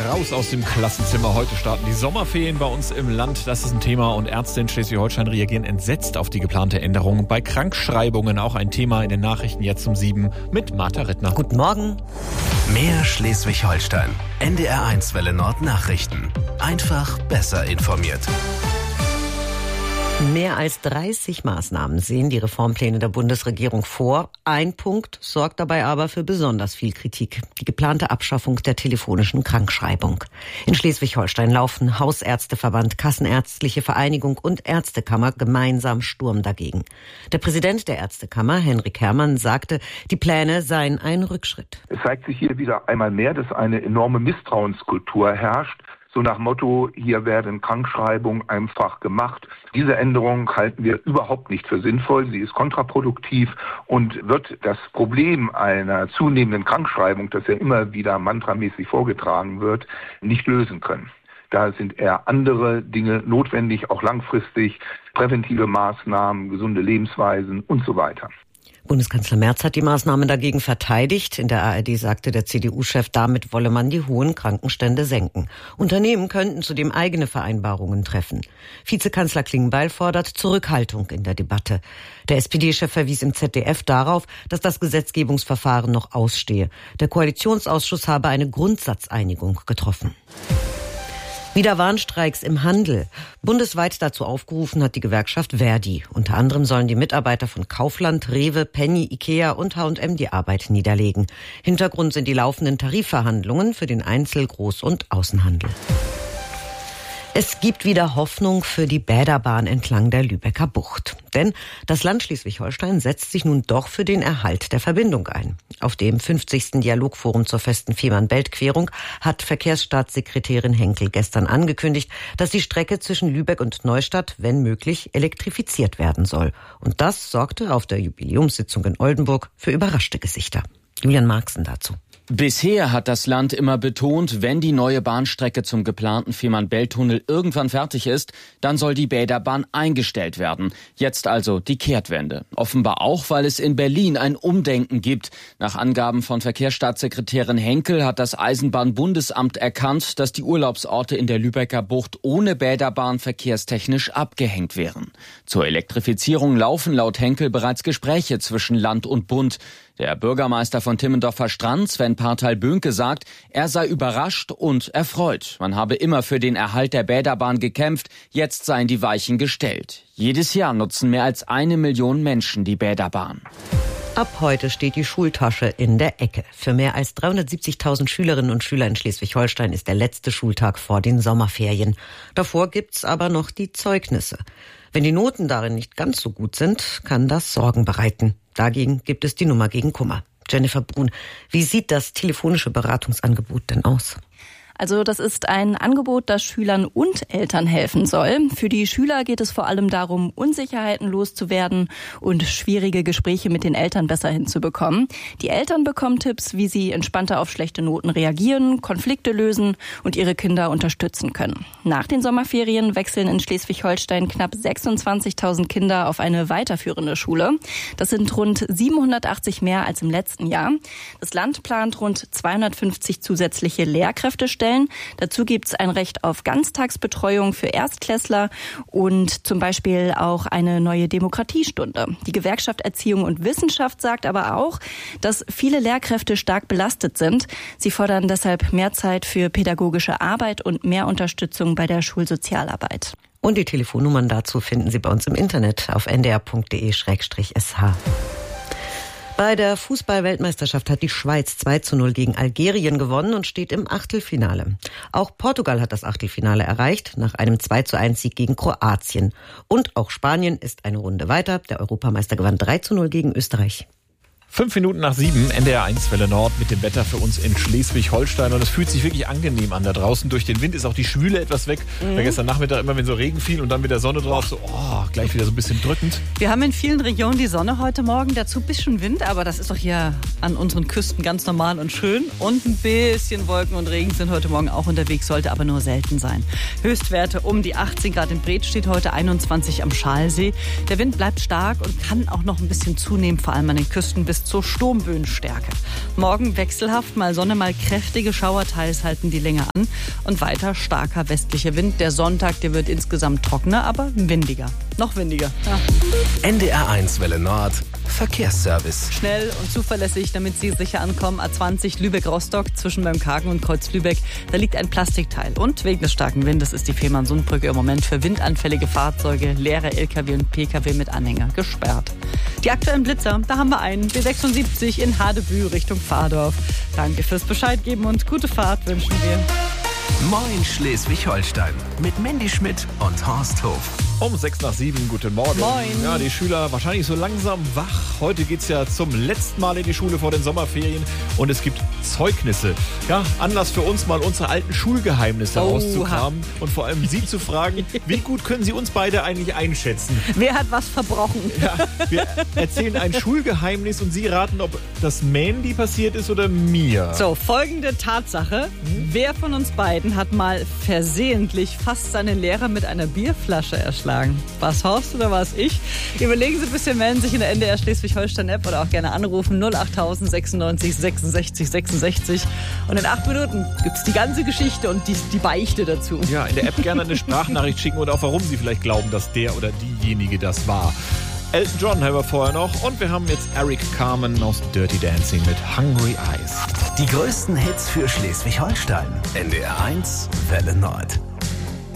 raus aus dem Klassenzimmer. Heute starten die Sommerferien bei uns im Land. Das ist ein Thema und Ärzte in Schleswig-Holstein reagieren entsetzt auf die geplante Änderung. Bei Krankschreibungen auch ein Thema in den Nachrichten jetzt um 7 mit Martha Rittner. Guten Morgen. Mehr Schleswig-Holstein. NDR1 Welle Nord Nachrichten. Einfach besser informiert. Mehr als 30 Maßnahmen sehen die Reformpläne der Bundesregierung vor. Ein Punkt sorgt dabei aber für besonders viel Kritik. Die geplante Abschaffung der telefonischen Krankschreibung. In Schleswig-Holstein laufen Hausärzteverband, Kassenärztliche Vereinigung und Ärztekammer gemeinsam Sturm dagegen. Der Präsident der Ärztekammer, Henrik Herrmann, sagte, die Pläne seien ein Rückschritt. Es zeigt sich hier wieder einmal mehr, dass eine enorme Misstrauenskultur herrscht. So nach Motto, hier werden Krankschreibungen einfach gemacht. Diese Änderung halten wir überhaupt nicht für sinnvoll. Sie ist kontraproduktiv und wird das Problem einer zunehmenden Krankschreibung, das ja immer wieder mantramäßig vorgetragen wird, nicht lösen können. Da sind eher andere Dinge notwendig, auch langfristig, präventive Maßnahmen, gesunde Lebensweisen und so weiter. Bundeskanzler Merz hat die Maßnahmen dagegen verteidigt. In der ARD sagte der CDU-Chef, damit wolle man die hohen Krankenstände senken. Unternehmen könnten zudem eigene Vereinbarungen treffen. Vizekanzler Klingbeil fordert Zurückhaltung in der Debatte. Der SPD-Chef verwies im ZDF darauf, dass das Gesetzgebungsverfahren noch ausstehe. Der Koalitionsausschuss habe eine Grundsatzeinigung getroffen. Wieder Warnstreiks im Handel. Bundesweit dazu aufgerufen hat die Gewerkschaft Verdi. Unter anderem sollen die Mitarbeiter von Kaufland, Rewe, Penny, Ikea und H&M die Arbeit niederlegen. Hintergrund sind die laufenden Tarifverhandlungen für den Einzel-, Groß- und Außenhandel. Es gibt wieder Hoffnung für die Bäderbahn entlang der Lübecker Bucht. Denn das Land Schleswig-Holstein setzt sich nun doch für den Erhalt der Verbindung ein. Auf dem 50. Dialogforum zur festen Fehmarn-Belt-Querung hat Verkehrsstaatssekretärin Henkel gestern angekündigt, dass die Strecke zwischen Lübeck und Neustadt, wenn möglich, elektrifiziert werden soll. Und das sorgte auf der Jubiläumssitzung in Oldenburg für überraschte Gesichter. Julian Marxen dazu. Bisher hat das Land immer betont, wenn die neue Bahnstrecke zum geplanten Fehmarn-Belt-Tunnel irgendwann fertig ist, dann soll die Bäderbahn eingestellt werden. Jetzt also die Kehrtwende. Offenbar auch, weil es in Berlin ein Umdenken gibt. Nach Angaben von Verkehrsstaatssekretärin Henkel hat das Eisenbahnbundesamt erkannt, dass die Urlaubsorte in der Lübecker Bucht ohne Bäderbahn verkehrstechnisch abgehängt wären. Zur Elektrifizierung laufen laut Henkel bereits Gespräche zwischen Land und Bund. Der Bürgermeister von Timmendorfer Strand, Sven Partal-Böhnke, sagt, er sei überrascht und erfreut. Man habe immer für den Erhalt der Bäderbahn gekämpft, jetzt seien die Weichen gestellt. Jedes Jahr nutzen mehr als 1 Million Menschen die Bäderbahn. Ab heute steht die Schultasche in der Ecke. Für mehr als 370.000 Schülerinnen und Schüler in Schleswig-Holstein ist der letzte Schultag vor den Sommerferien. Davor gibt's aber noch die Zeugnisse. Wenn die Noten darin nicht ganz so gut sind, kann das Sorgen bereiten. Dagegen gibt es die Nummer gegen Kummer. Jennifer Brun, wie sieht das telefonische Beratungsangebot denn aus? Also das ist ein Angebot, das Schülern und Eltern helfen soll. Für die Schüler geht es vor allem darum, Unsicherheiten loszuwerden und schwierige Gespräche mit den Eltern besser hinzubekommen. Die Eltern bekommen Tipps, wie sie entspannter auf schlechte Noten reagieren, Konflikte lösen und ihre Kinder unterstützen können. Nach den Sommerferien wechseln in Schleswig-Holstein knapp 26.000 Kinder auf eine weiterführende Schule. Das sind rund 780 mehr als im letzten Jahr. Das Land plant rund 250 zusätzliche Lehrkräftestellen. Dazu gibt es ein Recht auf Ganztagsbetreuung für Erstklässler und zum Beispiel auch eine neue Demokratiestunde. Die Gewerkschaft Erziehung und Wissenschaft sagt aber auch, dass viele Lehrkräfte stark belastet sind. Sie fordern deshalb mehr Zeit für pädagogische Arbeit und mehr Unterstützung bei der Schulsozialarbeit. Und die Telefonnummern dazu finden Sie bei uns im Internet auf ndr.de/sh. Bei der Fußball-Weltmeisterschaft hat die Schweiz 2:0 gegen Algerien gewonnen und steht im Achtelfinale. Auch Portugal hat das Achtelfinale erreicht, nach einem 2:1-Sieg gegen Kroatien. Und auch Spanien ist eine Runde weiter. Der Europameister gewann 3:0 gegen Österreich. 5 Minuten nach 7, NDR1 Welle Nord mit dem Wetter für uns in Schleswig-Holstein. Und es fühlt sich wirklich angenehm an da draußen. Durch den Wind ist auch die Schwüle etwas weg. Weil gestern Nachmittag immer, wenn so Regen fiel und dann wieder Sonne drauf, so gleich wieder so ein bisschen drückend. Wir haben in vielen Regionen die Sonne heute Morgen, dazu ein bisschen Wind, aber das ist doch hier an unseren Küsten ganz normal und schön. Und ein bisschen Wolken und Regen sind heute Morgen auch unterwegs, sollte aber nur selten sein. Höchstwerte um die 18 Grad in Breth steht heute, 21 am Schalsee. Der Wind bleibt stark und kann auch noch ein bisschen zunehmen, vor allem an den Küsten bis bis zur Sturmböenstärke. Morgen wechselhaft, mal Sonne, mal kräftige Schauer, teils halten die länger an und weiter starker westlicher Wind. Der Sonntag, der wird insgesamt trockener, aber windiger. Noch windiger. Ja. NDR1 Welle Nord, Verkehrsservice. Schnell und zuverlässig, damit Sie sicher ankommen. A20 Lübeck-Rostock zwischen Beimkargen und Kreuz Lübeck. Da liegt ein Plastikteil. Und wegen des starken Windes ist die Fehmarn-Sundbrücke im Moment für windanfällige Fahrzeuge, leere LKW und PKW mit Anhänger gesperrt. Die aktuellen Blitzer, da haben wir einen. B76 in Hadebü Richtung Pfadorf. Danke fürs Bescheid geben und gute Fahrt wünschen wir. Moin Schleswig-Holstein mit Mandy Schmidt und Horst Hof. Um 6:06, guten Morgen. Moin. Ja, die Schüler wahrscheinlich so langsam wach. Heute geht's ja zum letzten Mal in die Schule vor den Sommerferien und es gibt Zeugnisse. Ja, Anlass für uns mal unsere alten Schulgeheimnisse rauszukramen und vor allem Sie zu fragen, wie gut können Sie uns beide eigentlich einschätzen? Wer hat was verbrochen? Ja, wir erzählen ein Schulgeheimnis und Sie raten, ob das Mandy passiert ist oder mir. So, folgende Tatsache. Wer von uns beiden hat mal versehentlich fast seinen Lehrer mit einer Bierflasche erschlagen? Was Horst oder was ich? Überlegen Sie ein bisschen, melden sich in der NDR Schleswig-Holstein-App oder auch gerne anrufen 08000 96 66 66. Und in 8 Minuten gibt es die ganze Geschichte und die Beichte dazu. Ja, in der App gerne eine Sprachnachricht schicken oder auch warum Sie vielleicht glauben, dass der oder diejenige das war. Elton John haben wir vorher noch und wir haben jetzt Eric Carmen aus Dirty Dancing mit Hungry Eyes. Die größten Hits für Schleswig-Holstein. NDR1 Welle Nord.